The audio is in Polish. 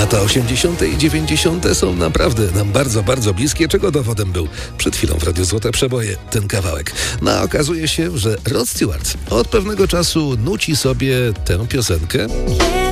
Lata 80. i 90. są naprawdę nam bardzo, bardzo bliskie, czego dowodem był przed chwilą w Radiu Złote Przeboje ten kawałek. No a okazuje się, że Rod Stewart od pewnego czasu nuci sobie tę piosenkę.